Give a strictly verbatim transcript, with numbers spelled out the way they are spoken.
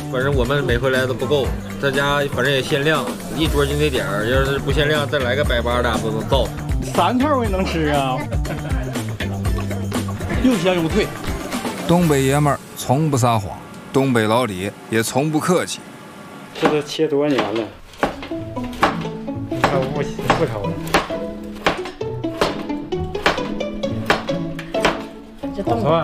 反正我们每回来都不够，这家反正也限量，一桌就那点儿，要是不限量，再来个百八的都能造。 三串我也能吃啊，又香又脆。 东北爷们儿从不撒谎，东北老李也从不客气。 这都切多少年了？啊，不不抽了。这冻